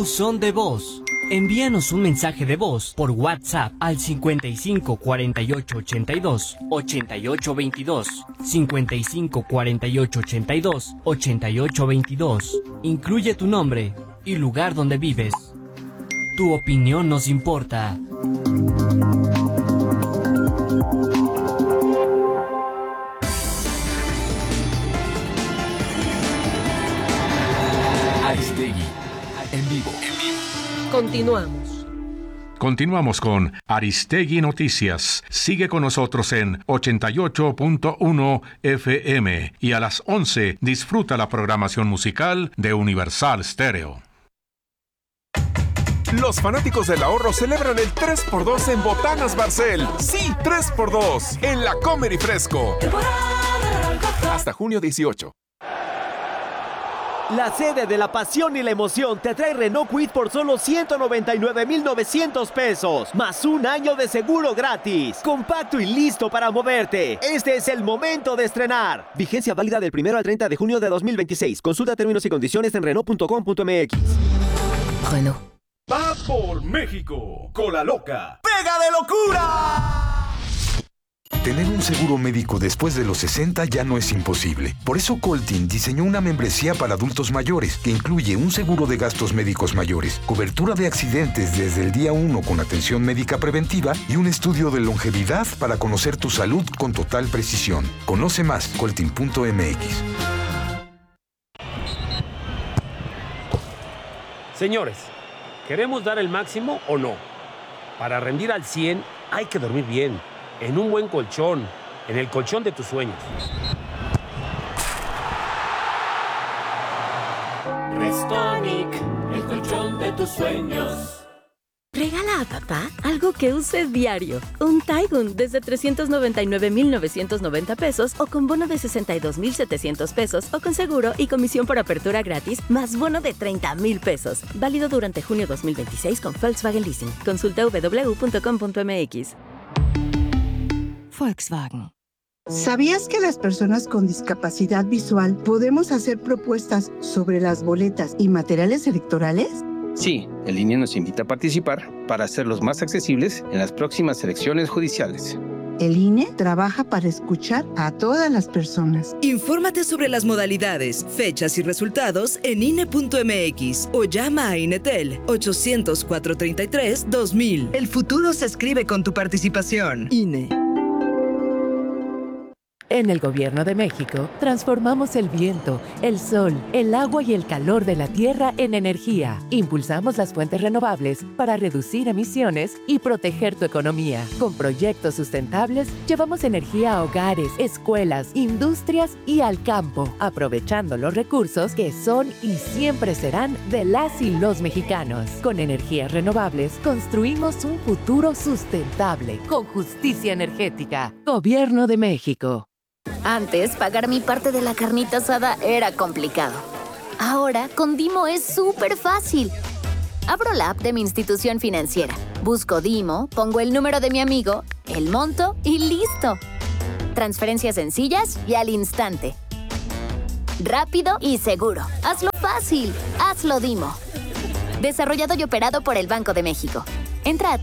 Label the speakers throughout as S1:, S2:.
S1: Buzón de voz. Envíanos un mensaje de voz por WhatsApp al 55 48 82 88 22, 55 48 82 88 22. Incluye tu nombre y lugar donde vives. Tu opinión nos importa.
S2: Aristegui, en vivo.
S3: Continuamos.
S4: Continuamos con Aristegui Noticias. Sigue con nosotros en 88.1 FM y a las 11 disfruta la programación musical de Universal Stereo.
S5: Los fanáticos del ahorro celebran el 3x2 en Botanas Barcel. Sí, 3x2 en La Comer y Fresco. Hasta junio 18.
S6: La sede de la pasión y la emoción te trae Renault Kwid por solo 199,900 pesos, más un año de seguro gratis. Compacto y listo para moverte. Este es el momento de estrenar. Vigencia válida del 1 al 30 de junio de 2026. Consulta términos y condiciones en Renault.com.mx.
S3: Renault.
S7: Va por México. Cola loca.
S6: ¡Pega de locura!
S8: Tener un seguro médico después de los 60 ya no es imposible. Por eso Coltin diseñó una membresía para adultos mayores que incluye un seguro de gastos médicos mayores, cobertura de accidentes desde el día 1 con atención médica preventiva y un estudio de longevidad para conocer tu salud con total precisión. Conoce más, coltin.mx.
S9: Señores, ¿queremos dar el máximo o no? Para rendir al 100 hay que dormir bien, en un buen colchón, en el colchón de tus sueños.
S10: Restonic, el colchón de tus sueños.
S3: Regala a papá algo que use diario. Un Taigun desde 399,990 pesos o con bono de 62,700 pesos o con seguro y comisión por apertura gratis más bono de 30,000 pesos. Válido durante junio 2026 con Volkswagen Leasing. Consulta www.com.mx. Volkswagen.
S11: ¿Sabías que las personas con discapacidad visual podemos hacer propuestas sobre las boletas y materiales electorales?
S12: Sí, el INE nos invita a participar para hacerlos más accesibles en las próximas elecciones judiciales.
S11: El INE trabaja para escuchar a todas las personas.
S13: Infórmate sobre las modalidades, fechas y resultados en INE.mx o llama a INETEL 800-433-2000.
S14: El futuro se escribe con tu participación.
S13: INE.
S15: En el Gobierno de México, transformamos el viento, el sol, el agua y el calor de la tierra en energía. Impulsamos las fuentes renovables para reducir emisiones y proteger tu economía. Con proyectos sustentables, llevamos energía a hogares, escuelas, industrias y al campo, aprovechando los recursos que son y siempre serán de las y los mexicanos. Con energías renovables, construimos un futuro sustentable, con justicia energética. Gobierno de México.
S16: Antes, pagar mi parte de la carnita asada era complicado. Ahora, con Dimo es súper fácil. Abro la app de mi institución financiera, busco Dimo, pongo el número de mi amigo, el monto y ¡listo! Transferencias sencillas y al instante. Rápido y seguro. Hazlo fácil. Hazlo Dimo. Desarrollado y operado por el Banco de México. Entra a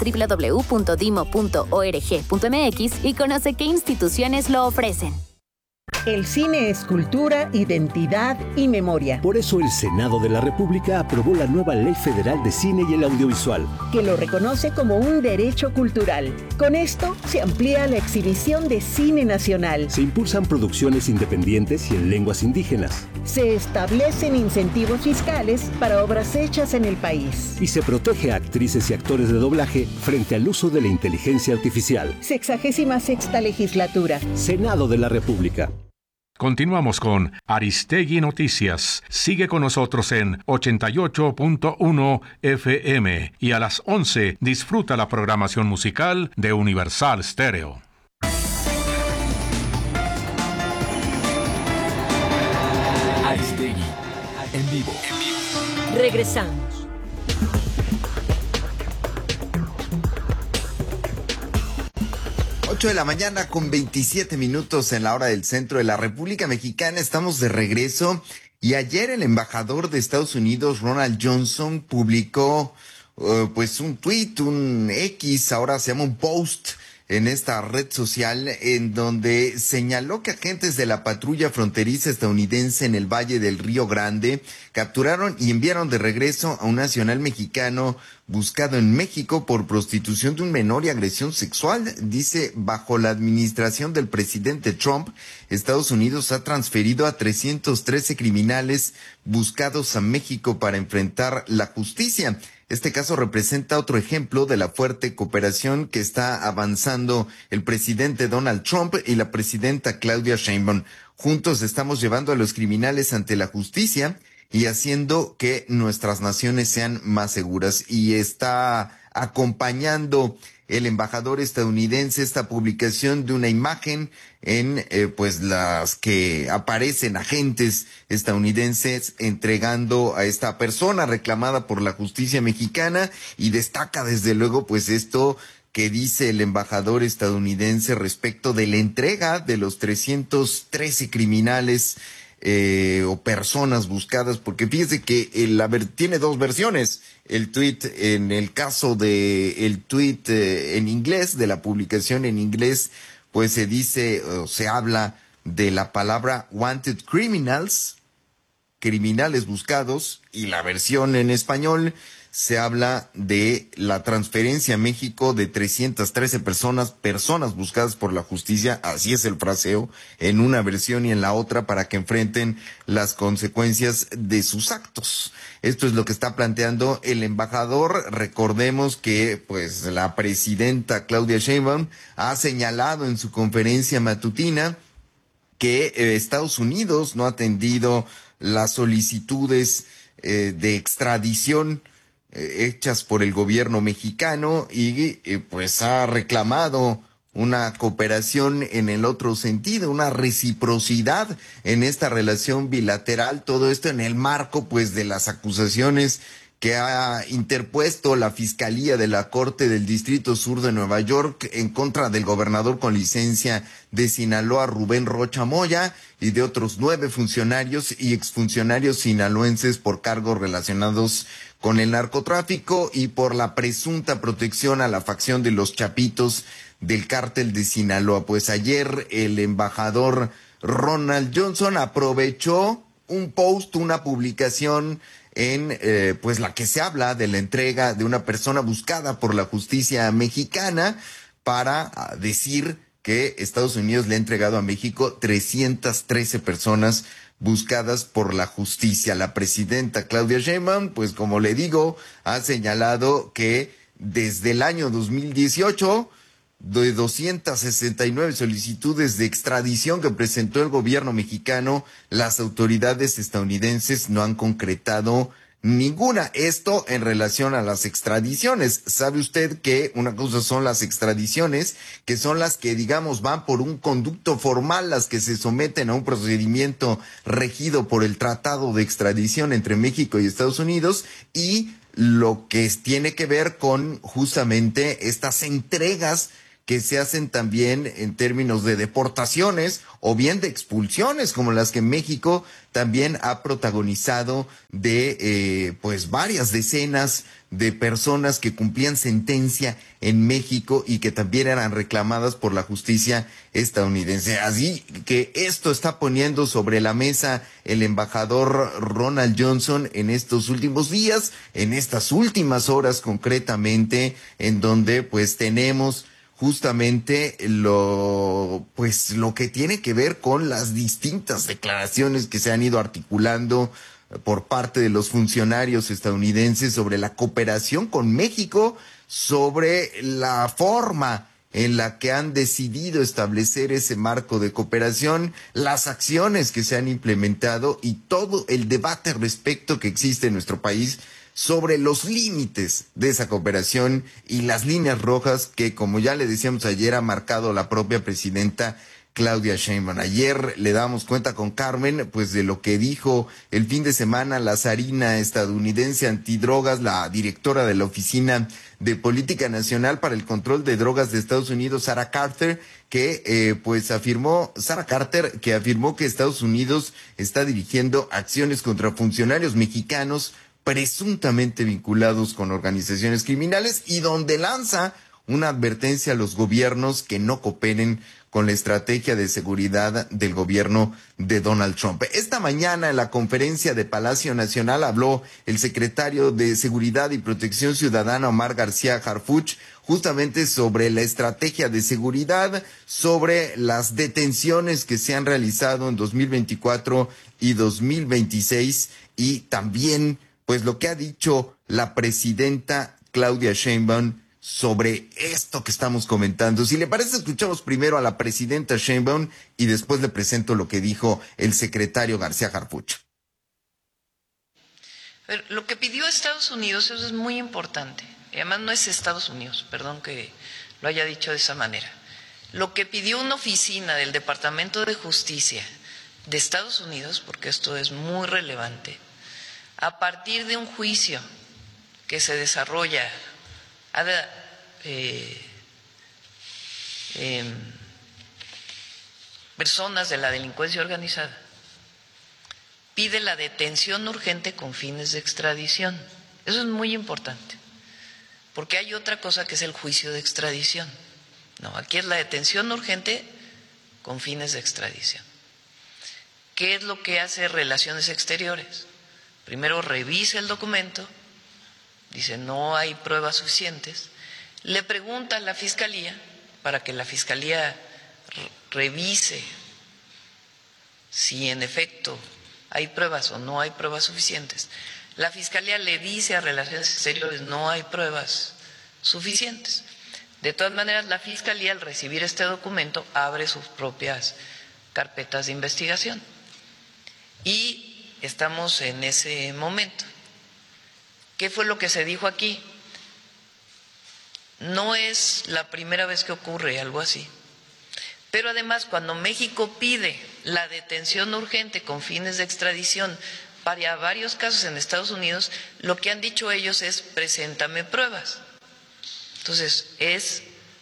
S16: www.dimo.org.mx y conoce qué instituciones lo ofrecen.
S17: El cine es cultura, identidad y memoria.
S18: Por eso el Senado de la República aprobó la nueva Ley Federal de Cine y el Audiovisual,
S17: que lo reconoce como un derecho cultural. Con esto se amplía la exhibición de cine nacional.
S18: Se impulsan producciones independientes y en lenguas indígenas.
S17: Se establecen incentivos fiscales para obras hechas en el país.
S18: Y se protege a actrices y actores de doblaje frente al uso de la inteligencia artificial.
S17: 66ª legislatura.
S18: Senado de la República.
S4: Continuamos con Aristegui Noticias. Sigue con nosotros en 88.1 FM y a las 11 disfruta la programación musical de Universal Stereo.
S2: Aristegui, en vivo.
S3: Regresamos.
S19: 8 de la mañana con 27 minutos en la hora del centro de la República Mexicana. Estamos de regreso Y ayer el embajador de Estados Unidos, Ronald Johnson, publicó pues un tweet, un X, ahora se llama un post, en esta red social, en donde señaló que agentes de la patrulla fronteriza estadounidense en el Valle del Río Grande capturaron y enviaron de regreso a un nacional mexicano buscado en México por prostitución de un menor y agresión sexual. Dice, bajo la administración del presidente Trump, Estados Unidos ha transferido a 313 criminales buscados a México para enfrentar la justicia. Este caso representa otro ejemplo de la fuerte cooperación que está avanzando el presidente Donald Trump y la presidenta Claudia Sheinbaum. Juntos estamos llevando a los criminales ante la justicia y haciendo que nuestras naciones sean más seguras. Y está acompañando el embajador estadounidense esta publicación de una imagen en pues las que aparecen agentes estadounidenses entregando a esta persona reclamada por la justicia mexicana, y destaca desde luego pues esto que dice el embajador estadounidense respecto de la entrega de los 313 criminales o personas buscadas, porque fíjese que tiene dos versiones. El tweet, en el caso de el tweet en inglés, de la publicación en inglés, pues se dice, se habla de la palabra wanted criminals, criminales buscados, y la versión en español se habla de la transferencia a México de 313 personas buscadas por la justicia, así es el fraseo, en una versión y en la otra, para que enfrenten las consecuencias de sus actos. Esto es lo que está planteando el embajador. Recordemos que pues la presidenta Claudia Sheinbaum ha señalado en su conferencia matutina que Estados Unidos no ha atendido las solicitudes de extradición hechas por el gobierno mexicano, y pues ha reclamado una cooperación en el otro sentido, una reciprocidad en esta relación bilateral. Todo esto en el marco pues de las acusaciones que ha interpuesto la Fiscalía de la Corte del Distrito Sur de Nueva York en contra del gobernador con licencia de Sinaloa, Rubén Rocha Moya, y de otros 9 funcionarios y exfuncionarios sinaloenses por cargos relacionados con el narcotráfico y por la presunta protección a la facción de los Chapitos del cártel de Sinaloa. Pues ayer el embajador Ronald Johnson aprovechó un post, una publicación en pues la que se habla de la entrega de una persona buscada por la justicia mexicana, para decir que Estados Unidos le ha entregado a México 313 personas buscadas por la justicia. La presidenta Claudia Sheinbaum, pues como le digo, ha señalado que desde el año 2018, de 269 solicitudes de extradición que presentó el gobierno mexicano, las autoridades estadounidenses no han concretado ninguna. Esto en relación a las extradiciones. ¿Sabe usted que una cosa son las extradiciones, que son las que, digamos, van por un conducto formal, las que se someten a un procedimiento regido por el Tratado de Extradición entre México y Estados Unidos, y lo que tiene que ver con justamente estas entregas que se hacen también en términos de deportaciones o bien de expulsiones, como las que México también ha protagonizado de pues varias decenas de personas que cumplían sentencia en México y que también eran reclamadas por la justicia estadounidense. Así que esto está poniendo sobre la mesa el embajador Ronald Johnson en estos últimos días, en estas últimas horas concretamente, en donde pues tenemos justamente lo que tiene que ver con las distintas declaraciones que se han ido articulando por parte de los funcionarios estadounidenses sobre la cooperación con México, sobre la forma en la que han decidido establecer ese marco de cooperación, las acciones que se han implementado y todo el debate respecto que existe en nuestro país sobre los límites de esa cooperación y las líneas rojas que, como ya le decíamos ayer, ha marcado la propia presidenta Claudia Sheinbaum. Ayer le damos cuenta con Carmen, pues, de lo que dijo el fin de semana la zarina estadounidense antidrogas, la directora de la Oficina de Política Nacional para el Control de Drogas de Estados Unidos, Sarah Carter, que afirmó que Estados Unidos está dirigiendo acciones contra funcionarios mexicanos presuntamente vinculados con organizaciones criminales y donde lanza una advertencia a los gobiernos que no cooperen con la estrategia de seguridad del gobierno de Donald Trump. Esta mañana en la conferencia de Palacio Nacional habló el secretario de Seguridad y Protección Ciudadana, Omar García Harfuch, justamente sobre la estrategia de seguridad, sobre las detenciones que se han realizado en 2024 y 2026 y también pues lo que ha dicho la presidenta Claudia Sheinbaum sobre esto que estamos comentando. Si le parece, escuchamos primero a la presidenta Sheinbaum y después le presento lo que dijo el secretario García Harfuch.
S20: Lo que pidió Estados Unidos, eso es muy importante. Y además no es Estados Unidos, perdón que lo haya dicho de esa manera. Lo que pidió una oficina del Departamento de Justicia de Estados Unidos, porque esto es muy relevante, a partir de un juicio que se desarrolla personas de la delincuencia organizada, pide la detención urgente con fines de extradición. Eso es muy importante, porque hay otra cosa que es el juicio de extradición. No, aquí es la detención urgente con fines de extradición. ¿Qué es lo que hace Relaciones Exteriores? Primero revisa el documento, dice no hay pruebas suficientes, le pregunta a la Fiscalía para que la Fiscalía revise si en efecto hay pruebas o no hay pruebas suficientes. La Fiscalía le dice a Relaciones Exteriores no hay pruebas suficientes. De todas maneras, la Fiscalía al recibir este documento abre sus propias carpetas de investigación. Y estamos en ese momento. ¿Qué fue lo que se dijo aquí? No es la primera vez que ocurre algo así. Pero además, cuando México pide la detención urgente con fines de extradición para varios casos en Estados Unidos, lo que han dicho ellos es preséntame pruebas. Entonces, es,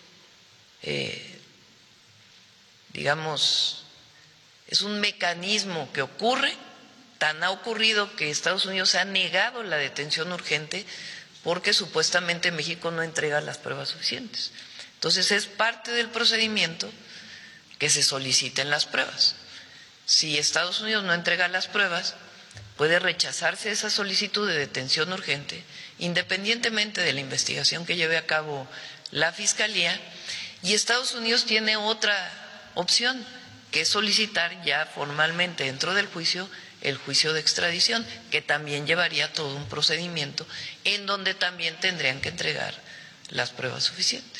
S20: es un mecanismo que ocurre. Tan ha ocurrido que Estados Unidos ha negado la detención urgente porque supuestamente México no entrega las pruebas suficientes. Entonces es parte del procedimiento que se soliciten las pruebas. Si Estados Unidos no entrega las pruebas, puede rechazarse esa solicitud de detención urgente, independientemente de la investigación que lleve a cabo la Fiscalía, y Estados Unidos tiene otra opción, que es solicitar ya formalmente dentro del juicio el juicio de extradición, que también llevaría todo un procedimiento en donde también tendrían que entregar las pruebas suficientes.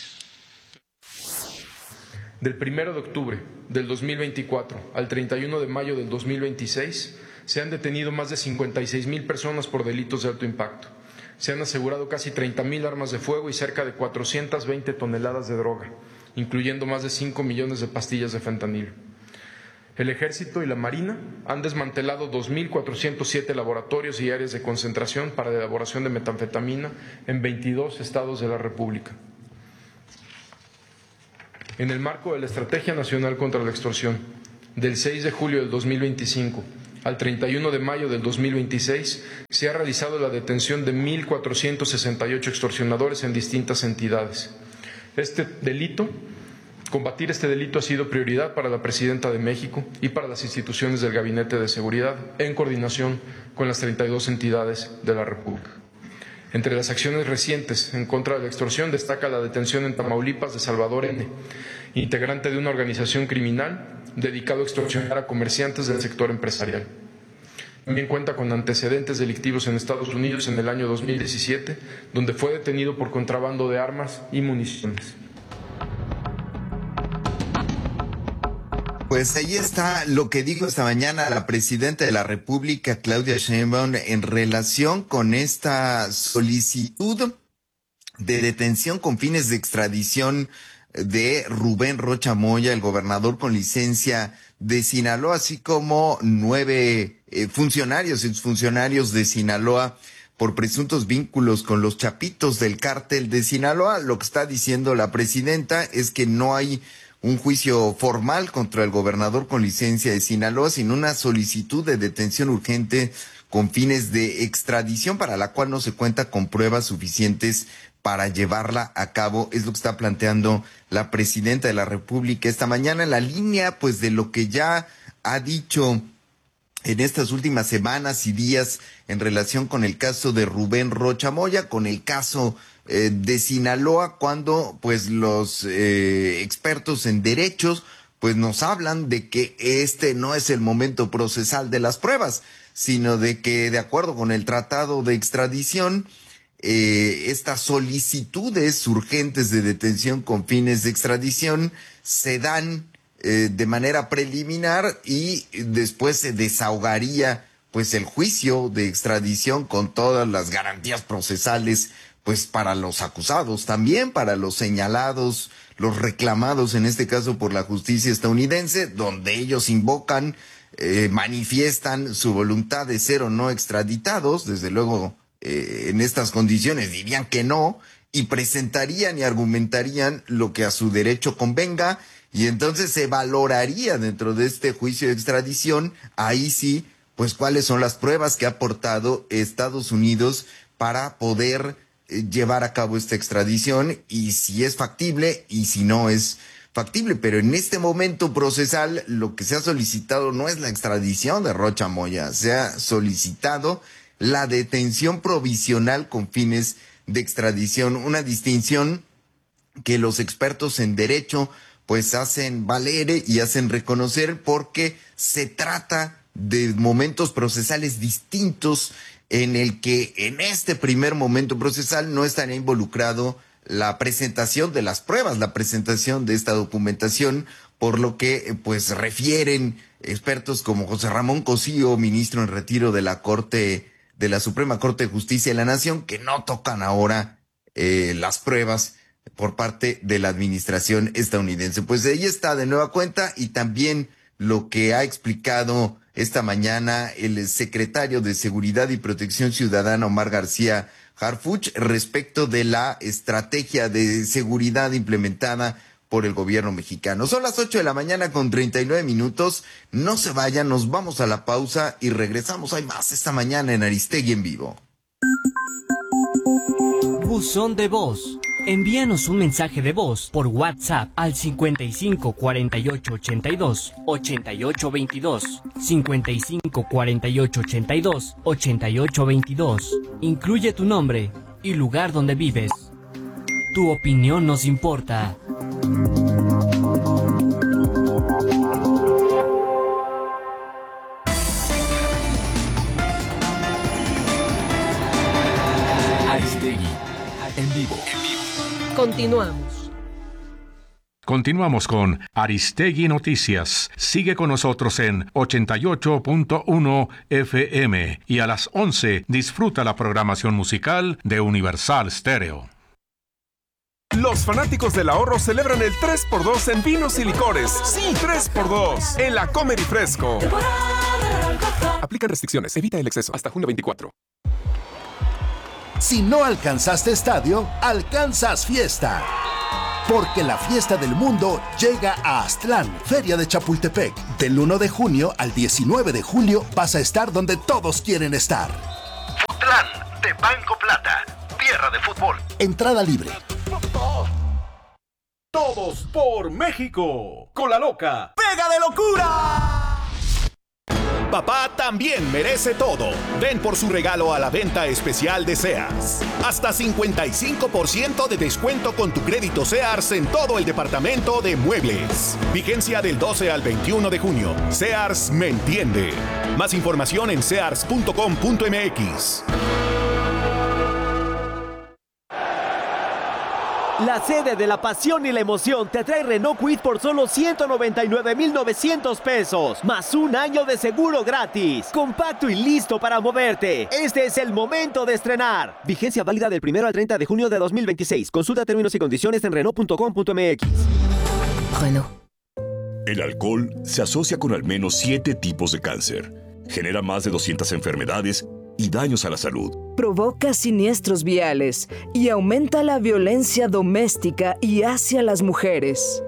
S21: Del 1 de octubre del 2024 al 31 de mayo del 2026 se han detenido más de 56,000 personas por delitos de alto impacto. Se han asegurado casi 30,000 armas de fuego y cerca de 420 toneladas de droga, incluyendo más de 5 millones de pastillas de fentanilo. El Ejército y la Marina han desmantelado 2,407 laboratorios y áreas de concentración para la elaboración de metanfetamina en 22 estados de la República. En el marco de la Estrategia Nacional contra la Extorsión, del 6 de julio del 2025 al 31 de mayo del 2026, se ha realizado la detención de 1,468 extorsionadores en distintas entidades. Combatir este delito ha sido prioridad para la Presidenta de México y para las instituciones del Gabinete de Seguridad, en coordinación con las 32 entidades de la República. Entre las acciones recientes en contra de la extorsión destaca la detención en Tamaulipas de Salvador N., integrante de una organización criminal dedicado a extorsionar a comerciantes del sector empresarial. También cuenta con antecedentes delictivos en Estados Unidos en el año 2017, donde fue detenido por contrabando de armas y municiones.
S19: Pues ahí está lo que dijo esta mañana la presidenta de la República, Claudia Sheinbaum, en relación con esta solicitud de detención con fines de extradición de Rubén Rocha Moya, el gobernador con licencia de Sinaloa, así como 9 exfuncionarios de Sinaloa por presuntos vínculos con los chapitos del cártel de Sinaloa. Lo que está diciendo la presidenta es que no hay un juicio formal contra el gobernador con licencia de Sinaloa, sino una solicitud de detención urgente con fines de extradición para la cual no se cuenta con pruebas suficientes para llevarla a cabo. Es lo que está planteando la presidenta de la República esta mañana, en la línea pues de lo que ya ha dicho en estas últimas semanas y días en relación con el caso de Rubén Rocha Moya, con el caso de Sinaloa, cuando pues los expertos en derechos pues nos hablan de que este no es el momento procesal de las pruebas, sino de que de acuerdo con el tratado de extradición, estas solicitudes urgentes de detención con fines de extradición se dan de manera preliminar y después se desahogaría pues el juicio de extradición con todas las garantías procesales pues para los acusados, también para los señalados, los reclamados en este caso por la justicia estadounidense, donde ellos invocan, manifiestan su voluntad de ser o no extraditados. Desde luego en estas condiciones dirían que no y presentarían y argumentarían lo que a su derecho convenga, y entonces se valoraría dentro de este juicio de extradición, ahí sí, pues cuáles son las pruebas que ha aportado Estados Unidos para poder llevar a cabo esta extradición, y si es factible y si no es factible. Pero en este momento procesal lo que se ha solicitado no es la extradición de Rocha Moya, se ha solicitado la detención provisional con fines de extradición, una distinción que los expertos en derecho pues hacen valer y hacen reconocer, porque se trata de momentos procesales distintos en el que en este primer momento procesal no estaría involucrado la presentación de las pruebas, la presentación de esta documentación, por lo que pues refieren expertos como José Ramón Cosío, ministro en retiro de la Suprema Corte de Justicia de la Nación, que no tocan ahora las pruebas por parte de la administración estadounidense. Pues ahí está de nueva cuenta, y también lo que ha explicado esta mañana el secretario de Seguridad y Protección Ciudadana, Omar García Harfuch, respecto de la estrategia de seguridad implementada por el gobierno mexicano. Son las 8:39 a.m. No se vayan, nos vamos a la pausa y regresamos. Hay más esta mañana en Aristegui en vivo.
S1: Buzón de voz. Envíanos un mensaje de voz por WhatsApp al 55 48 82 88 22, 55 48 82 88 22. Incluye tu nombre y lugar donde vives. Tu opinión nos importa.
S2: Aristegui en vivo.
S4: Continuamos con Aristegui Noticias. Sigue con nosotros en 88.1 FM y a las 11 disfruta la programación musical de Universal Stereo.
S5: Los fanáticos del ahorro celebran el 3x2 en vinos y licores. Sí, 3x2 en la Comer y Fresco. Aplican restricciones, evita el exceso. Hasta junio 24.
S22: Si no alcanzaste estadio, alcanzas fiesta. Porque la fiesta del mundo llega a Aztlán, Feria de Chapultepec. Del 1 de junio al 19 de julio vas a estar donde todos quieren estar.
S23: Aztlán, de Banco Plata, tierra de fútbol.
S22: Entrada libre.
S7: Todos por México. Con la loca.
S6: ¡Pega de locura!
S24: Papá también merece todo. Ven por su regalo a la venta especial de Sears. Hasta 55% de descuento con tu crédito Sears en todo el departamento de muebles. Vigencia del 12 al 21 de junio. Sears me entiende. Más información en sears.com.mx.
S6: La sede de la pasión y la emoción te trae Renault Kwid por solo 199,900 pesos, más un año de seguro gratis. Compacto y listo para moverte. Este es el momento de estrenar. Vigencia válida del 1 al 30 de junio de 2026. Consulta términos y condiciones en Renault.com.mx.
S8: Renault.
S9: El alcohol se asocia con al menos 7 tipos de cáncer. Genera más de 200 enfermedades y daños a la salud.
S10: Provoca siniestros viales y aumenta la violencia doméstica y hacia las mujeres.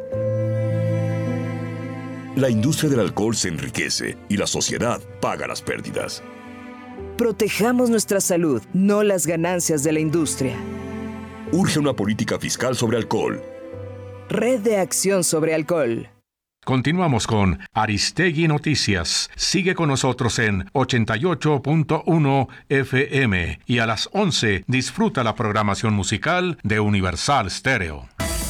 S9: La industria del alcohol se enriquece y la sociedad paga las pérdidas.
S10: Protejamos nuestra salud, no las ganancias de la industria.
S9: Urge una política fiscal sobre alcohol.
S10: Red de Acción sobre Alcohol.
S4: Continuamos con Aristegui Noticias. Sigue con nosotros en 88.1 FM y a las 11 disfruta la programación musical de Universal Stereo.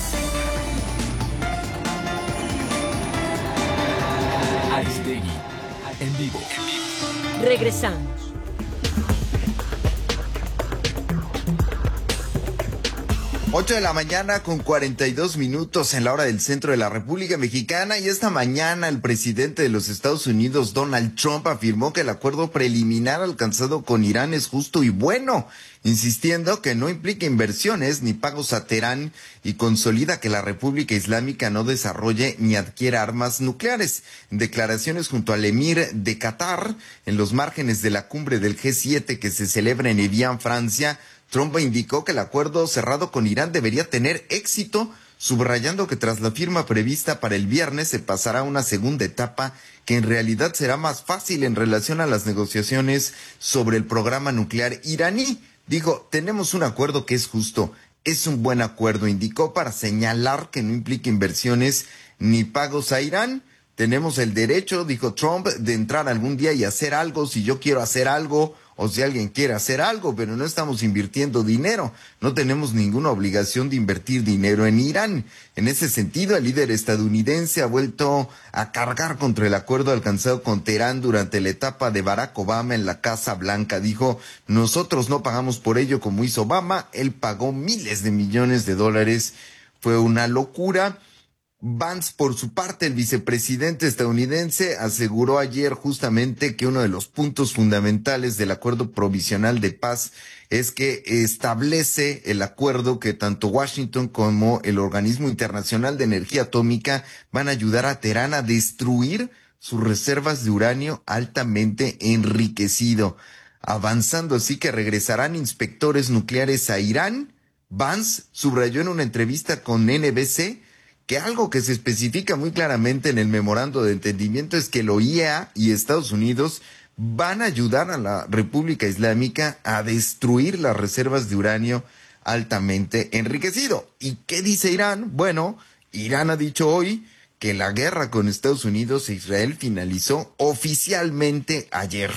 S2: Aristegui en vivo.
S3: Regresamos.
S19: 8 de la mañana con 42 minutos en la hora del centro de la República Mexicana, y esta mañana el presidente de los Estados Unidos, Donald Trump, afirmó que el acuerdo preliminar alcanzado con Irán es justo y bueno, insistiendo que no implica inversiones ni pagos a Teherán y consolida que la República Islámica no desarrolle ni adquiera armas nucleares. En declaraciones junto al emir de Qatar, en los márgenes de la cumbre del G7 que se celebra en Evian, Francia, Trump indicó que el acuerdo cerrado con Irán debería tener éxito, subrayando que tras la firma prevista para el viernes se pasará a una segunda etapa que en realidad será más fácil en relación a las negociaciones sobre el programa nuclear iraní. Dijo, tenemos un acuerdo que es justo, es un buen acuerdo, indicó, para señalar que no implica inversiones ni pagos a Irán. Tenemos el derecho, dijo Trump, de entrar algún día y hacer algo si yo quiero hacer algo o si alguien quiere hacer algo, pero no estamos invirtiendo dinero. No tenemos ninguna obligación de invertir dinero en Irán. En ese sentido, el líder estadounidense ha vuelto a cargar contra el acuerdo alcanzado con Teherán durante la etapa de Barack Obama en la Casa Blanca. Dijo, nosotros no pagamos por ello como hizo Obama, él pagó miles de millones de dólares. Fue una locura. Vance, por su parte, el vicepresidente estadounidense, aseguró ayer justamente que uno de los puntos fundamentales del acuerdo provisional de paz es que establece el acuerdo que tanto Washington como el Organismo Internacional de Energía Atómica van a ayudar a Teherán a destruir sus reservas de uranio altamente enriquecido, avanzando así que regresarán inspectores nucleares a Irán. Vance subrayó en una entrevista con NBC que algo que se especifica muy claramente en el memorando de entendimiento es que la OIEA y Estados Unidos van a ayudar a la República Islámica a destruir las reservas de uranio altamente enriquecido. ¿Y qué dice Irán? Bueno, Irán ha dicho hoy que la guerra con Estados Unidos e Israel finalizó oficialmente ayer.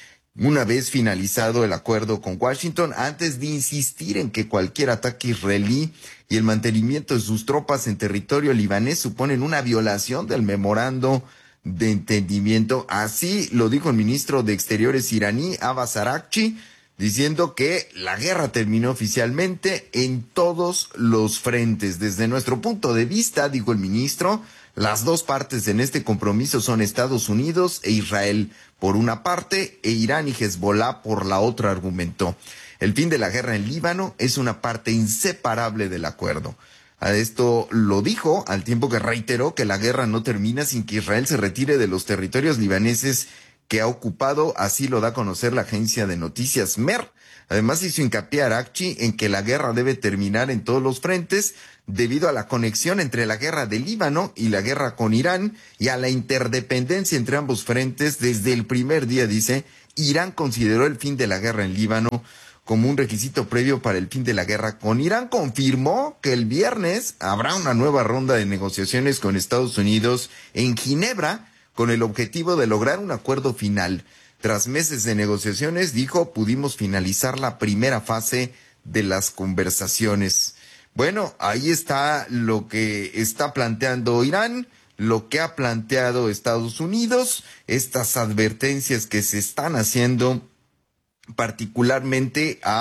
S19: Una vez finalizado el acuerdo con Washington, antes de insistir en que cualquier ataque israelí y el mantenimiento de sus tropas en territorio libanés suponen una violación del memorando de entendimiento. Así lo dijo el ministro de Exteriores iraní, Abbas Araghchi, diciendo que la guerra terminó oficialmente en todos los frentes. Desde nuestro punto de vista, dijo el ministro, las dos partes en este compromiso son Estados Unidos e Israel por una parte e Irán y Hezbollah por la otra, argumentó. El fin de la guerra en Líbano es una parte inseparable del acuerdo. A esto lo dijo al tiempo que reiteró que la guerra no termina sin que Israel se retire de los territorios libaneses que ha ocupado, así lo da a conocer la agencia de noticias MER. Además hizo hincapié a Araghchi en que la guerra debe terminar en todos los frentes debido a la conexión entre la guerra de Líbano y la guerra con Irán y a la interdependencia entre ambos frentes. Desde el primer día, dice, Irán consideró el fin de la guerra en Líbano como un requisito previo para el fin de la guerra con Irán. Confirmó que el viernes habrá una nueva ronda de negociaciones con Estados Unidos en Ginebra con el objetivo de lograr un acuerdo final. Tras meses de negociaciones, dijo, pudimos finalizar la primera fase de las conversaciones. Bueno, ahí está lo que está planteando Irán, lo que ha planteado Estados Unidos, estas advertencias que se están haciendo particularmente a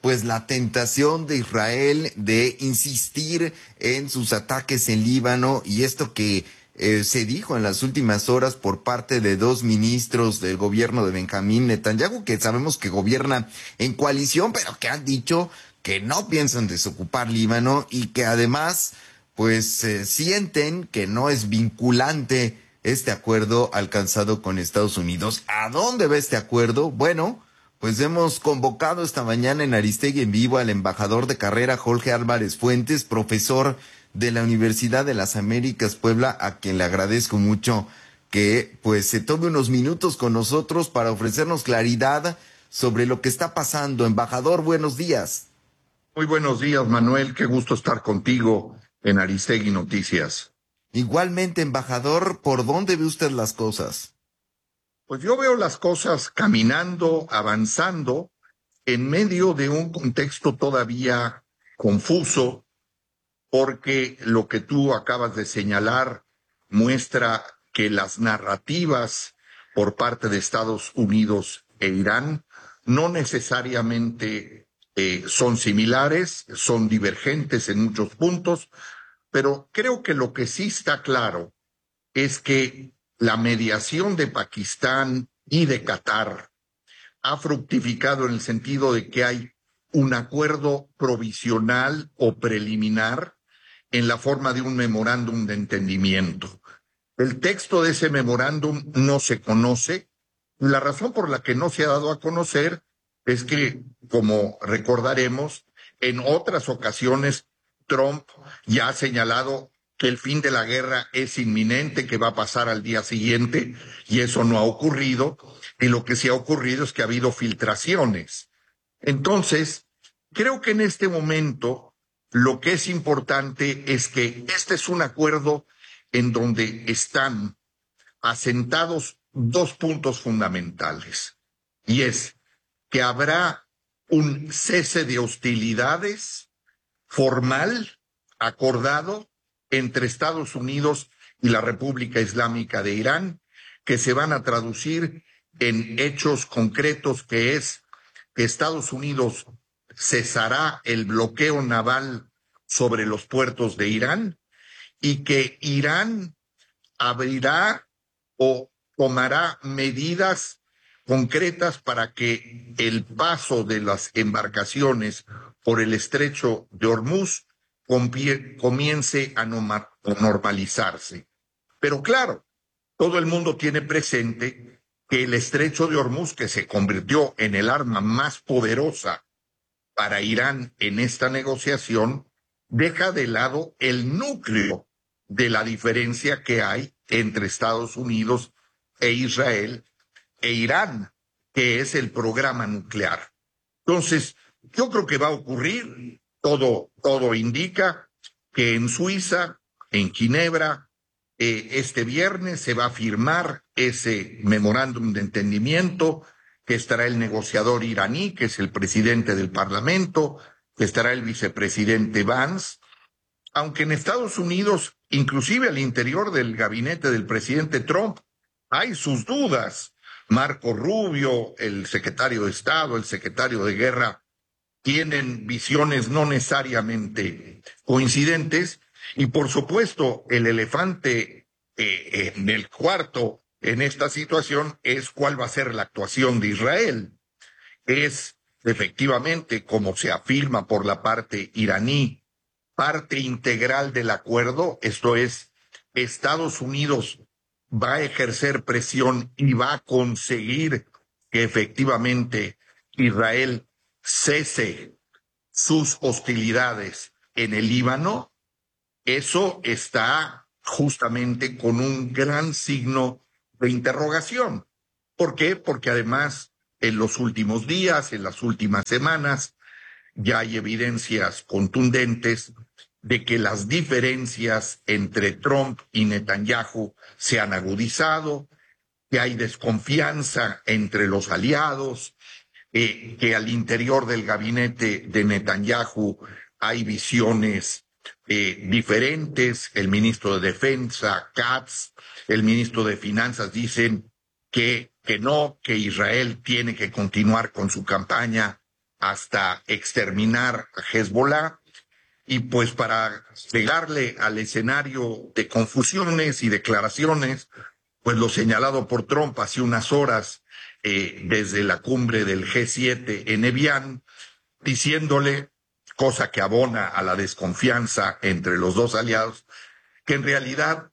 S19: pues la tentación de Israel de insistir en sus ataques en Líbano, y esto que se dijo en las últimas horas por parte de 2 ministros del gobierno de Benjamín Netanyahu, que sabemos que gobierna en coalición, pero que han dicho que no piensan desocupar Líbano y que además pues sienten que no es vinculante este acuerdo alcanzado con Estados Unidos. ¿A dónde va este acuerdo? Bueno, pues hemos convocado esta mañana en Aristegui en vivo al embajador de carrera Jorge Álvarez Fuentes, profesor de la Universidad de las Américas Puebla, a quien le agradezco mucho que pues se tome unos minutos con nosotros para ofrecernos claridad sobre lo que está pasando. Embajador, buenos días.
S8: Muy buenos días, Manuel, qué gusto estar contigo en Aristegui Noticias.
S19: Igualmente, embajador, ¿por dónde ve usted las cosas?
S8: Pues yo veo las cosas caminando, avanzando, en medio de un contexto todavía confuso, porque lo que tú acabas de señalar muestra que las narrativas por parte de Estados Unidos e Irán no necesariamente son similares, son divergentes en muchos puntos, pero creo que lo que sí está claro es que la mediación de Pakistán y de Qatar ha fructificado en el sentido de que hay un acuerdo provisional o preliminar en la forma de un memorándum de entendimiento. El texto de ese memorándum no se conoce. La razón por la que no se ha dado a conocer es que, como recordaremos, en otras ocasiones Trump ya ha señalado que el fin de la guerra es inminente, que va a pasar al día siguiente, y eso no ha ocurrido, y lo que sí ha ocurrido es que ha habido filtraciones. Entonces, creo que en este momento lo que es importante es que este es un acuerdo en donde están asentados 2 puntos fundamentales, y es que habrá un cese de hostilidades formal, acordado, entre Estados Unidos y la República Islámica de Irán, que se van a traducir en hechos concretos, que es que Estados Unidos cesará el bloqueo naval sobre los puertos de Irán y que Irán abrirá o tomará medidas concretas para que el paso de las embarcaciones por el estrecho de Hormuz comience a normalizarse. Pero claro, todo el mundo tiene presente que el estrecho de Hormuz, que se convirtió en el arma más poderosa para Irán en esta negociación, deja de lado el núcleo de la diferencia que hay entre Estados Unidos e Israel e Irán, que es el programa nuclear. Entonces, yo creo que va a ocurrir, todo indica que en Suiza, en Ginebra, este viernes se va a firmar ese memorándum de entendimiento, que estará el negociador iraní, que es el presidente del Parlamento, que estará el vicepresidente Vance, aunque en Estados Unidos, inclusive al interior del gabinete del presidente Trump, hay sus dudas. Marco Rubio, el secretario de Estado, el secretario de Guerra, tienen visiones no necesariamente coincidentes, y por supuesto el elefante en el cuarto en esta situación es cuál va a ser la actuación de Israel. Es efectivamente, como se afirma por la parte iraní, parte integral del acuerdo, esto es, Estados Unidos va a ejercer presión y va a conseguir que efectivamente Israel cese sus hostilidades en el Líbano. Eso está justamente con un gran signo de interrogación. ¿Por qué? Porque además en los últimos días, en las últimas semanas, ya hay evidencias contundentes de que las diferencias entre Trump y Netanyahu se han agudizado, que hay desconfianza entre los aliados, que al interior del gabinete de Netanyahu hay visiones diferentes. El ministro de Defensa, Katz, el ministro de Finanzas dicen que no, que Israel tiene que continuar con su campaña hasta exterminar a Hezbollah. Y pues para pegarle al escenario de confusiones y declaraciones, pues lo señalado por Trump hace unas horas desde la cumbre del G7 en Evian, diciéndole, cosa que abona a la desconfianza entre los dos aliados, que en realidad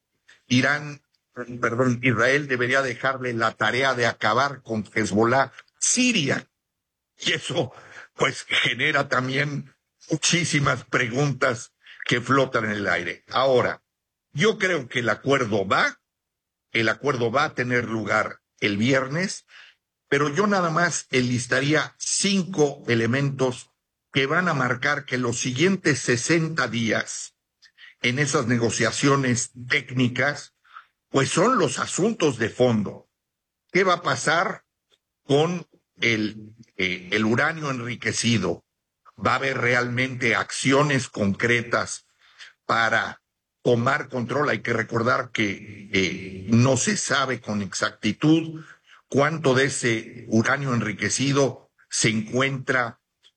S8: Israel debería dejarle la tarea de acabar con Hezbollah Siria. Y eso pues genera también muchísimas preguntas que flotan en el aire. Ahora, yo creo que el acuerdo va a tener lugar el viernes, pero yo nada más enlistaría 5 elementos que van a marcar que los siguientes 60 días en esas negociaciones técnicas, pues son los asuntos de fondo. ¿Qué va a pasar con el uranio enriquecido? ¿Va a haber realmente acciones concretas para tomar control? Hay que recordar que no se sabe con exactitud cuánto de ese uranio enriquecido se encuentra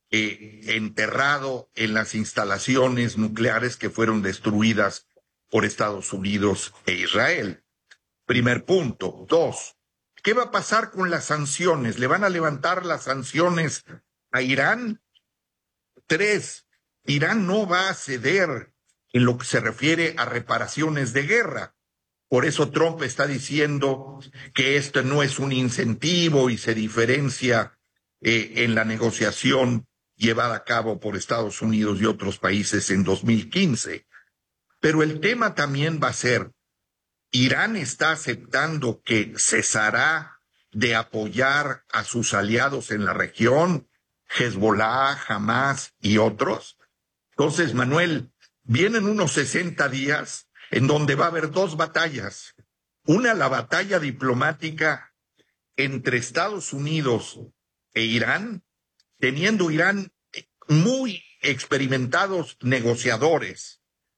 S8: enterrado en las instalaciones nucleares que fueron destruidas por Estados Unidos e Israel. Primer punto. 2, ¿qué va a pasar con las sanciones? ¿Le van a levantar las sanciones a Irán? 3, Irán no va a ceder en lo que se refiere a reparaciones de guerra. Por eso Trump está diciendo que esto no es un incentivo y se diferencia en la negociación llevada a cabo por Estados Unidos y otros países en 2015. Pero el tema también va a ser, ¿Irán está aceptando que cesará de apoyar a sus aliados en la región, Hezbollah, Hamas y otros? Entonces, Manuel, vienen unos 60 días en donde va a haber 2 batallas. Una, la batalla diplomática entre Estados Unidos e Irán, teniendo Irán muy experimentados negociadores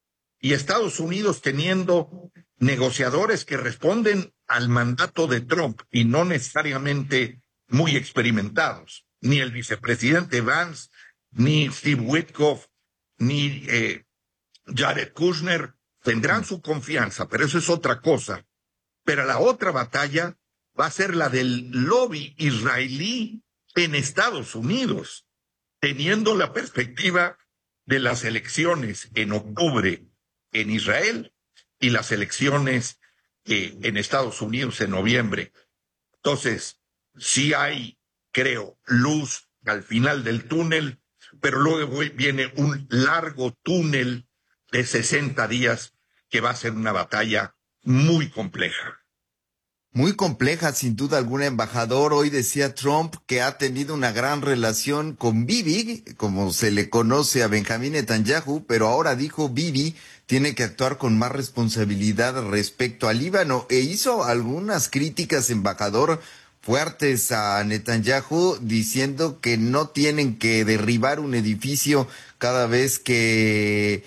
S8: y Estados Unidos teniendo negociadores que responden al mandato de Trump y no necesariamente muy experimentados. Ni el vicepresidente Vance, ni Steve Witkoff, ni Jared Kushner tendrán su confianza, pero eso es otra cosa. Pero la otra batalla va a ser la del lobby israelí en Estados Unidos, teniendo la perspectiva de las elecciones en octubre en Israel y las elecciones en Estados Unidos en noviembre. Entonces, sí hay, creo, luz al final del túnel, pero luego viene un largo túnel de 60 días que va a ser una batalla muy compleja.
S19: Muy compleja, sin duda alguna, embajador. Hoy decía Trump que ha tenido una gran relación con Bibi, como se le conoce a Benjamín Netanyahu, pero ahora dijo Bibi tiene que actuar con más responsabilidad respecto al Líbano, e hizo algunas críticas, embajador, fuertes a Netanyahu, diciendo que no tienen que derribar un edificio cada vez que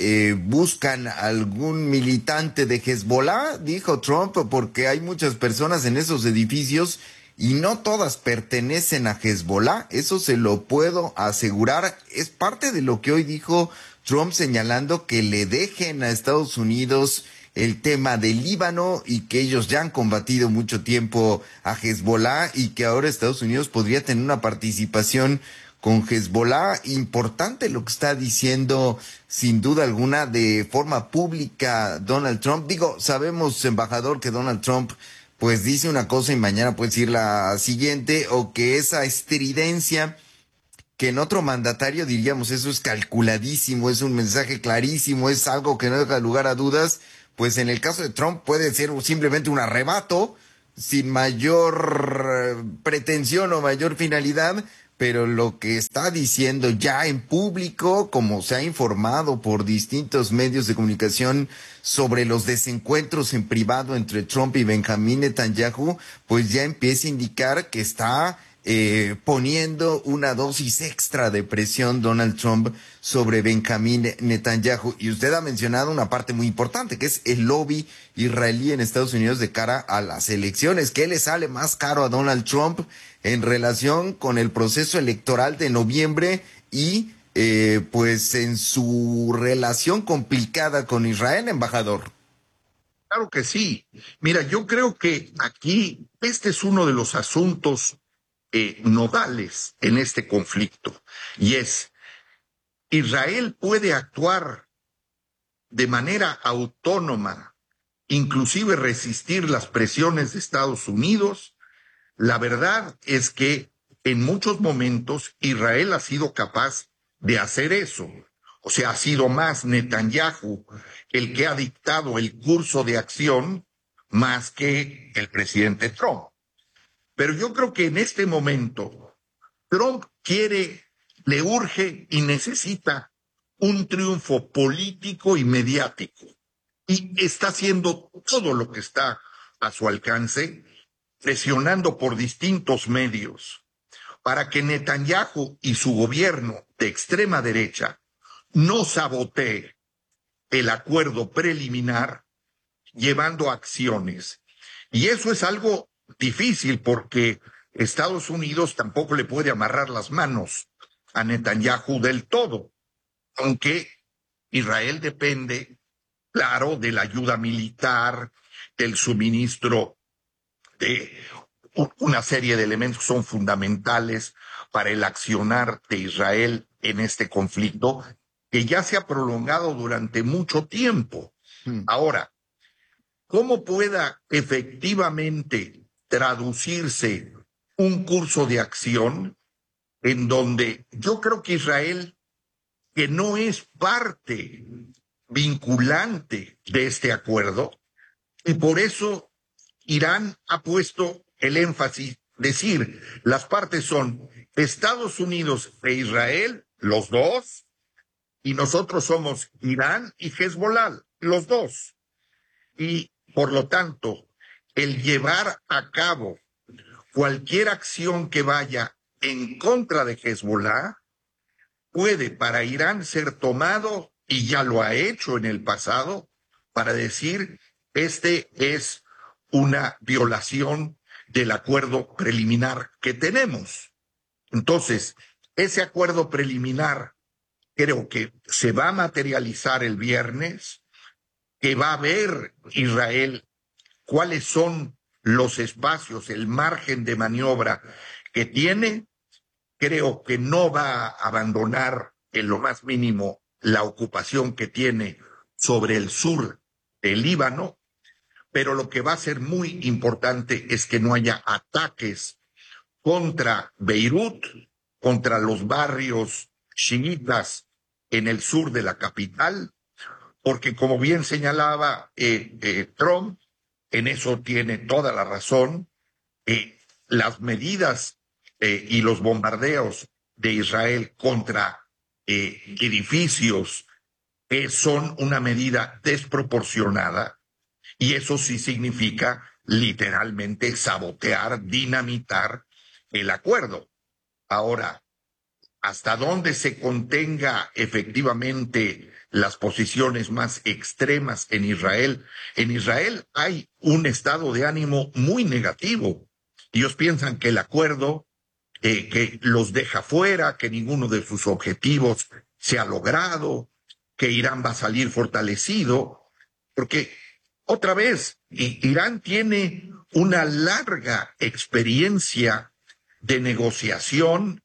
S19: buscan algún militante de Hezbollah, dijo Trump, porque hay muchas personas en esos edificios y no todas pertenecen a Hezbollah. Eso se lo puedo asegurar. Es parte de lo que hoy dijo Trump, señalando que le dejen a Estados Unidos el tema del Líbano y que ellos ya han combatido mucho tiempo a Hezbollah y que ahora Estados Unidos podría tener una participación con Hezbollah. Importante lo que está diciendo, sin duda alguna, de forma pública Donald Trump. Digo, sabemos, embajador, que Donald Trump pues dice una cosa y mañana puede decir la siguiente, o que esa estridencia que en otro mandatario diríamos eso es calculadísimo, es un mensaje clarísimo, es algo que no deja lugar a dudas, pues en el caso de Trump puede ser simplemente un arrebato sin mayor pretensión o mayor finalidad. Pero lo que está diciendo ya en público, como se ha informado por distintos medios de comunicación sobre los desencuentros en privado entre Trump y Benjamín Netanyahu, pues ya empieza a indicar que está poniendo una dosis extra de presión Donald Trump sobre Benjamín Netanyahu. Y usted ha mencionado una parte muy importante, que es el lobby israelí en Estados Unidos de cara a las elecciones. ¿Qué le sale más caro a Donald Trump? en relación con el proceso electoral de noviembre y pues en su relación complicada con Israel, embajador.
S8: Claro que sí. Mira, yo creo que aquí este es uno de los asuntos nodales en este conflicto, y es: Israel puede actuar de manera autónoma, inclusive resistir las presiones de Estados Unidos. La verdad es que en muchos momentos Israel ha sido capaz de hacer eso. O sea, ha sido más Netanyahu el que ha dictado el curso de acción más que el presidente Trump. Pero yo creo que en este momento Trump le urge y necesita un triunfo político y mediático. Y está haciendo todo lo que está a su alcance, presionando por distintos medios para que Netanyahu y su gobierno de extrema derecha no sabotee el acuerdo preliminar llevando acciones. Y eso es algo difícil porque Estados Unidos tampoco le puede amarrar las manos a Netanyahu del todo, aunque Israel depende, claro, de la ayuda militar, del suministro de una serie de elementos que son fundamentales para el accionar de Israel en este conflicto, que ya se ha prolongado durante mucho tiempo. Ahora, ¿cómo pueda efectivamente traducirse un curso de acción en donde yo creo que Israel, que no es parte vinculante de este acuerdo, y por eso Irán ha puesto el énfasis, decir, las partes son Estados Unidos e Israel, los dos, y nosotros somos Irán y Hezbollah, los dos. Y, por lo tanto, el llevar a cabo cualquier acción que vaya en contra de Hezbollah puede para Irán ser tomado, y ya lo ha hecho en el pasado, para decir, este es una violación del acuerdo preliminar que tenemos. Entonces, ese acuerdo preliminar creo que se va a materializar el viernes, que va a ver Israel cuáles son los espacios, el margen de maniobra que tiene. Creo que no va a abandonar en lo más mínimo la ocupación que tiene sobre el sur del Líbano, pero lo que va a ser muy importante es que no haya ataques contra Beirut, contra los barrios chiitas en el sur de la capital, porque como bien señalaba Trump, en eso tiene toda la razón, las medidas y los bombardeos de Israel contra edificios son una medida desproporcionada, y eso sí significa literalmente sabotear, dinamitar el acuerdo. Ahora, hasta dónde se contenga efectivamente las posiciones más extremas en Israel hay un estado de ánimo muy negativo. Ellos piensan que el acuerdo que los deja fuera, que ninguno de sus objetivos se ha logrado, que Irán va a salir fortalecido, porque otra vez, Irán tiene una larga experiencia de negociación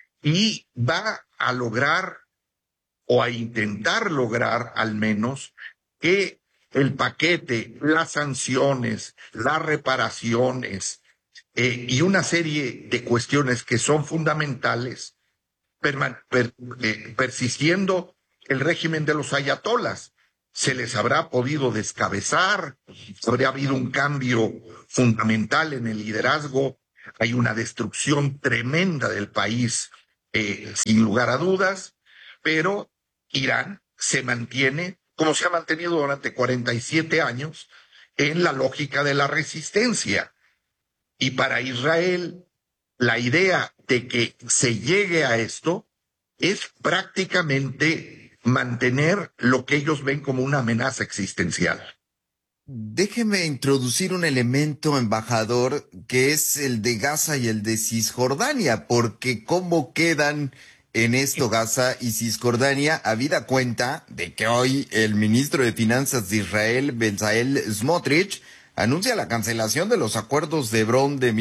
S8: y va a lograr, o a intentar lograr al menos, que el paquete, las sanciones, las reparaciones y una serie de cuestiones que son fundamentales, persistiendo el régimen de los ayatolas, se les habrá podido descabezar, habría habido un cambio fundamental en el liderazgo, hay una destrucción tremenda del país, sin lugar a dudas, pero Irán se mantiene, como se ha mantenido durante 47 años, en la lógica de la resistencia. Y para Israel, la idea de que se llegue a esto es prácticamente mantener lo que ellos ven como una amenaza existencial.
S19: Déjeme introducir un elemento, embajador, que es el de Gaza y el de Cisjordania, porque cómo quedan en esto Gaza y Cisjordania, habida cuenta de que hoy el ministro de Finanzas de Israel, Bezalel Smotrich, anuncia la cancelación de los acuerdos de Hebrón de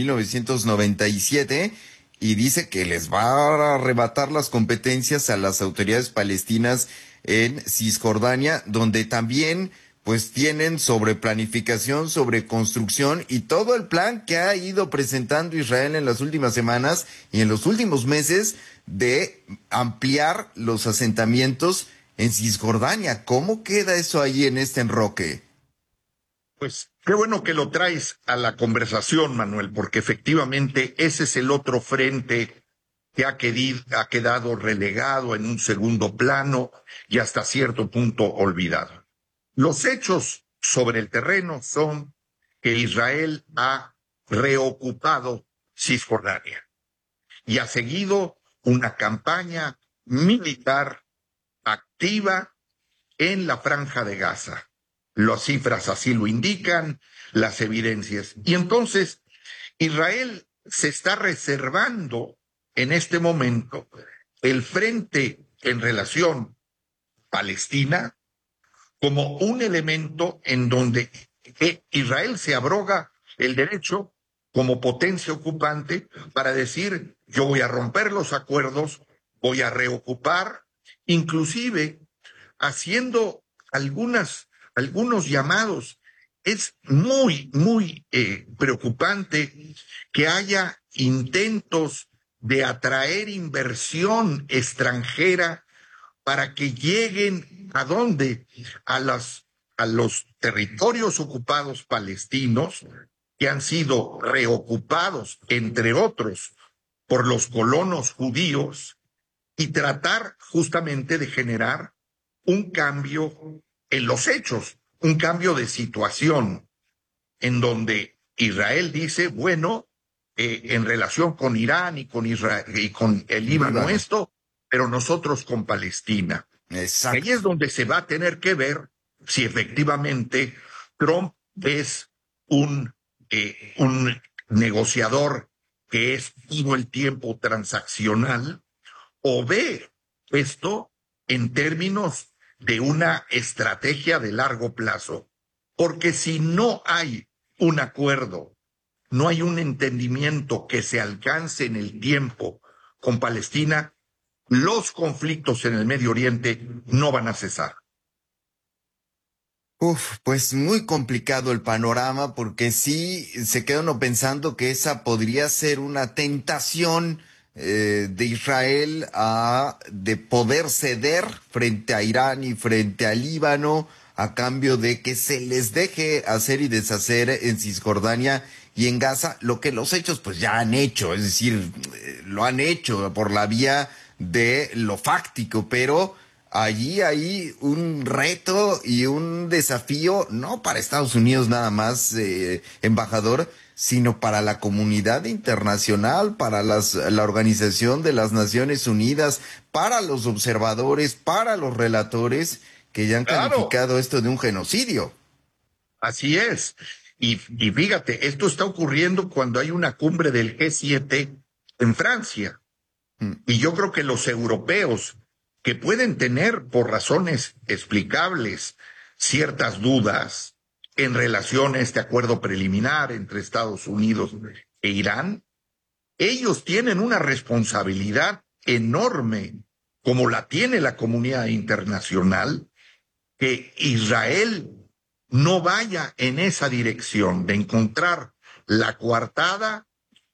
S19: 1997 y dice que les va a arrebatar las competencias a las autoridades palestinas en Cisjordania, donde también pues tienen sobre planificación, sobre construcción y todo el plan que ha ido presentando Israel en las últimas semanas y en los últimos meses de ampliar los asentamientos en Cisjordania. ¿Cómo queda eso ahí en este enroque?
S8: Pues qué bueno que lo traes a la conversación, Manuel, porque efectivamente ese es el otro frente que ha quedado relegado en un segundo plano y hasta cierto punto olvidado. Los hechos sobre el terreno son que Israel ha reocupado Cisjordania y ha seguido una campaña militar activa en la Franja de Gaza. Las cifras así lo indican, las evidencias. Y entonces Israel se está reservando en este momento el frente en relación Palestina como un elemento en donde Israel se abroga el derecho como potencia ocupante para decir, yo voy a romper los acuerdos, voy a reocupar, inclusive haciendo algunos llamados. Es muy preocupante que haya intentos de atraer inversión extranjera para que lleguen ¿a dónde? A los territorios ocupados palestinos que han sido reocupados, entre otros, por los colonos judíos, y tratar justamente de generar un cambio en los hechos, un cambio de situación, en donde Israel dice, bueno, en relación con Irán y con Israel y con el Líbano esto, pero nosotros con Palestina.
S19: Exacto.
S8: Ahí es donde se va a tener que ver si efectivamente Trump es un negociador que es todo el tiempo transaccional o ve esto en términos de una estrategia de largo plazo. Porque si no hay un acuerdo, no hay un entendimiento que se alcance en el tiempo con Palestina, los conflictos en el Medio Oriente no van a cesar.
S19: Pues muy complicado el panorama, porque sí se queda uno pensando que esa podría ser una tentación de Israel de poder ceder frente a Irán y frente al Líbano a cambio de que se les deje hacer y deshacer en Cisjordania y en Gaza lo que los hechos pues ya han hecho, es decir, lo han hecho por la vía de lo fáctico, pero allí hay un reto y un desafío, no para Estados Unidos nada más, embajador, sino para la comunidad internacional, para la Organización de las Naciones Unidas, para los observadores, para los relatores que ya han calificado esto de un genocidio.
S8: Así es. Y fíjate, esto está ocurriendo cuando hay una cumbre del G7 en Francia. Y yo creo que los europeos, que pueden tener por razones explicables ciertas dudas en relación a este acuerdo preliminar entre Estados Unidos e Irán, ellos tienen una responsabilidad enorme, como la tiene la comunidad internacional, que Israel no vaya en esa dirección de encontrar la coartada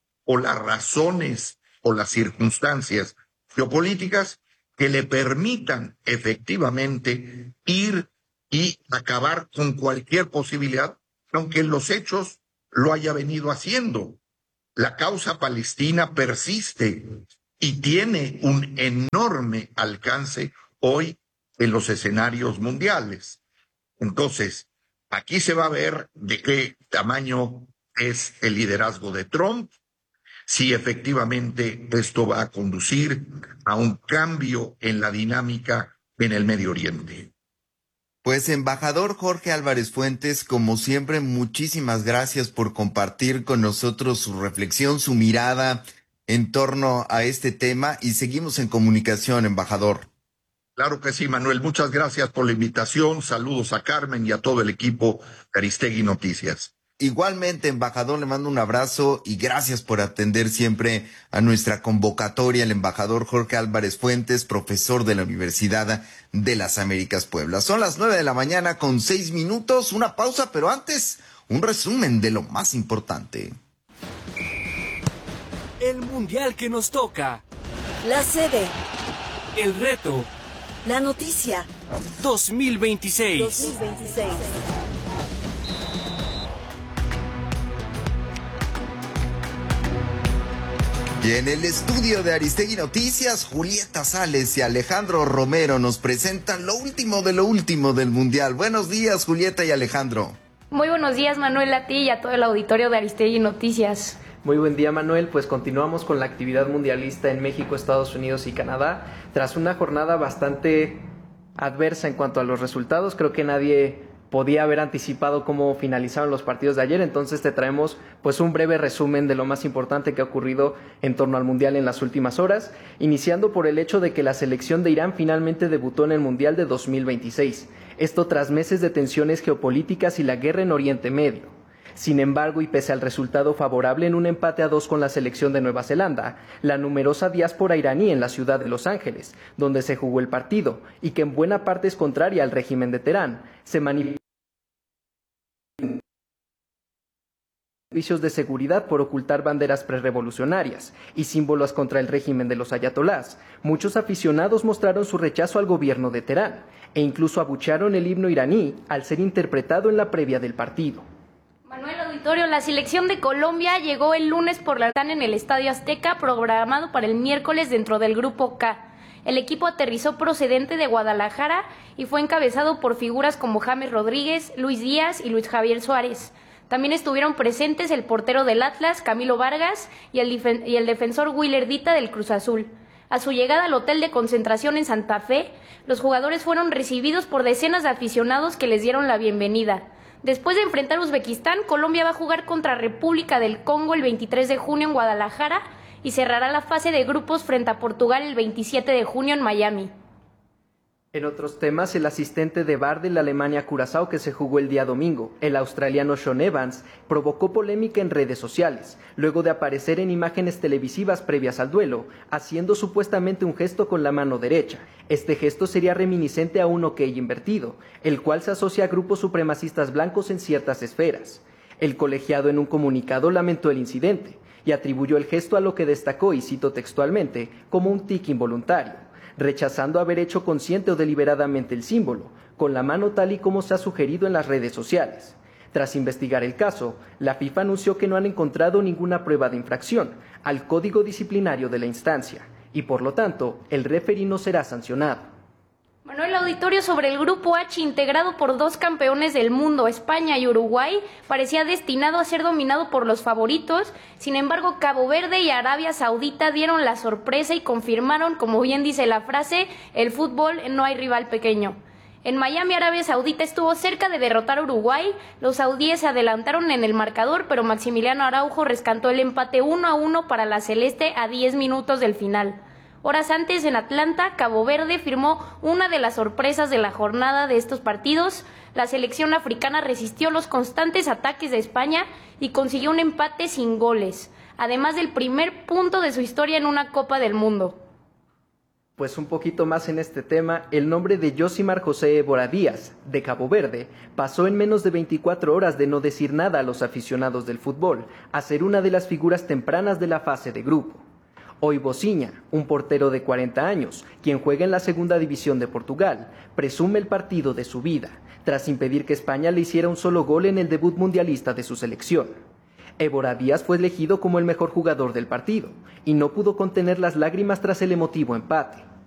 S8: o las razones o las circunstancias geopolíticas que le permitan efectivamente ir y acabar con cualquier posibilidad, aunque en los hechos lo haya venido haciendo. La causa palestina persiste y tiene un enorme alcance hoy en los escenarios mundiales. Entonces, aquí se va a ver de qué tamaño es el liderazgo de Trump, si efectivamente esto va a conducir a un cambio en la dinámica en el Medio Oriente.
S19: Pues embajador Jorge Álvarez Fuentes, como siempre, muchísimas gracias por compartir con nosotros su reflexión, su mirada en torno a este tema y seguimos en comunicación, embajador.
S8: Claro que sí, Manuel. Muchas gracias por la invitación. Saludos a Carmen y a todo el equipo de Aristegui Noticias.
S19: Igualmente, embajador, le mando un abrazo y gracias por atender siempre a nuestra convocatoria. El embajador Jorge Álvarez Fuentes, profesor de la Universidad de las Américas Puebla. Son las 9:06 a.m. Una pausa, pero antes, un resumen de lo más importante.
S1: El mundial que nos toca.
S11: La sede.
S1: El reto.
S11: La noticia.
S1: 2026.
S19: Y en el estudio de Aristegui Noticias, Julieta Sales y Alejandro Romero nos presentan lo último del Mundial. Buenos días, Julieta y Alejandro.
S12: Muy buenos días, Manuel, a ti y a todo el auditorio de Aristegui Noticias.
S13: Muy buen día, Manuel. Pues continuamos con la actividad mundialista en México, Estados Unidos y Canadá. Tras una jornada bastante adversa en cuanto a los resultados, creo que nadie podía haber anticipado cómo finalizaron los partidos de ayer, entonces te traemos pues un breve resumen de lo más importante que ha ocurrido en torno al Mundial en las últimas horas, iniciando por el hecho de que la selección de Irán finalmente debutó en el Mundial de 2026, esto tras meses de tensiones geopolíticas y la guerra en Oriente Medio. Sin embargo, y pese al resultado favorable en un empate a 2 con la selección de Nueva Zelanda, la numerosa diáspora iraní en la ciudad de Los Ángeles, donde se jugó el partido, y que en buena parte es contraria al régimen de Teherán, se manifestó servicios de seguridad por ocultar banderas prerevolucionarias y símbolos contra el régimen de los ayatolás. Muchos aficionados mostraron su rechazo al gobierno de Teherán e incluso abuchearon el himno iraní al ser interpretado en la previa del partido.
S12: Manuel Auditorio, la selección de Colombia llegó el lunes por la tarde en el Estadio Azteca, programado para el miércoles dentro del Grupo K. El equipo aterrizó procedente de Guadalajara y fue encabezado por figuras como James Rodríguez, Luis Díaz y Luis Javier Suárez. También estuvieron presentes el portero del Atlas, Camilo Vargas, y el defensor Willer Dita del Cruz Azul. A su llegada al hotel de concentración en Santa Fe, los jugadores fueron recibidos por decenas de aficionados que les dieron la bienvenida. Después de enfrentar a Uzbekistán, Colombia va a jugar contra República del Congo el 23 de junio en Guadalajara y cerrará la fase de grupos frente a Portugal el 27 de junio en Miami.
S13: En otros temas, el asistente de VAR de la Alemania-Curazao que se jugó el día domingo, el australiano Sean Evans, provocó polémica en redes sociales, luego de aparecer en imágenes televisivas previas al duelo, haciendo supuestamente un gesto con la mano derecha. Este gesto sería reminiscente a un OK invertido, el cual se asocia a grupos supremacistas blancos en ciertas esferas. El colegiado en un comunicado lamentó el incidente y atribuyó el gesto a lo que destacó, y cito textualmente, como un tic involuntario, rechazando haber hecho consciente o deliberadamente el símbolo, con la mano tal y como se ha sugerido en las redes sociales. Tras investigar el caso, la FIFA anunció que no han encontrado ninguna prueba de infracción al código disciplinario de la instancia, y por lo tanto, el referee no será sancionado.
S12: Manuel Auditorio, sobre el Grupo H, integrado por 2 campeones del mundo, España y Uruguay, parecía destinado a ser dominado por los favoritos. Sin embargo, Cabo Verde y Arabia Saudita dieron la sorpresa y confirmaron, como bien dice la frase, el fútbol no hay rival pequeño. En Miami, Arabia Saudita estuvo cerca de derrotar a Uruguay. Los saudíes se adelantaron en el marcador, pero Maximiliano Araujo rescató el empate 1-1 para la celeste a 10 minutos del final. Horas antes, en Atlanta, Cabo Verde firmó una de las sorpresas de la jornada de estos partidos. La selección africana resistió los constantes ataques de España y consiguió un empate sin goles, además del primer punto de su historia en una Copa del Mundo.
S13: Pues un poquito más en este tema, el nombre de Yosimar José Évora Díaz, de Cabo Verde, pasó en menos de 24 horas de no decir nada a los aficionados del fútbol, a ser una de las figuras tempranas de la fase de grupo. Hoy Bociña, un portero de 40 años, quien juega en la segunda división de Portugal, presume el partido de su vida, tras impedir que España le hiciera un solo gol en el debut mundialista de su selección. Évora Díaz fue elegido como el mejor jugador del partido, y no pudo contener las lágrimas tras el emotivo empate.